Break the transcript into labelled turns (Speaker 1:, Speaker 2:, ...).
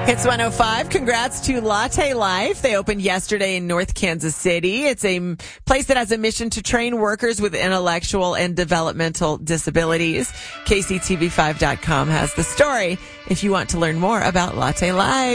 Speaker 1: Hits 105. Congrats to Latte Life. They opened yesterday in North Kansas City. It's a place that has a mission to train workers with intellectual and developmental disabilities. KCTV5.com has the story if you want to learn more about Latte Life.